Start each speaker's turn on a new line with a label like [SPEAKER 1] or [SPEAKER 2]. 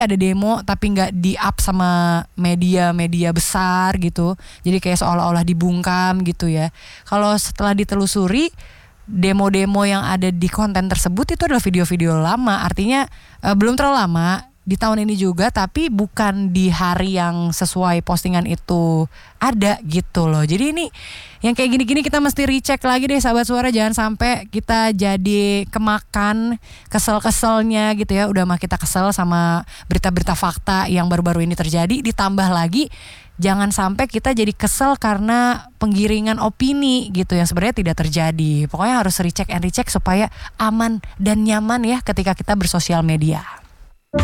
[SPEAKER 1] ada demo tapi nggak di up sama media-media besar gitu, jadi kayak seolah-olah dibungkam gitu ya. Kalau setelah ditelusuri, demo-demo yang ada di konten tersebut itu adalah video-video lama, artinya belum terlalu lama di tahun ini juga, tapi bukan di hari yang sesuai postingan itu ada gitu loh. Jadi ini yang kayak gini-gini kita mesti recheck lagi deh sahabat suara, jangan sampai kita jadi kemakan kesel-keselnya gitu ya. Udah mah kita kesel sama berita-berita fakta yang baru-baru ini terjadi, ditambah lagi jangan sampai kita jadi kesel karena penggiringan opini gitu yang sebenarnya tidak terjadi. Pokoknya harus recheck and recheck supaya aman dan nyaman ya ketika kita bersosial media.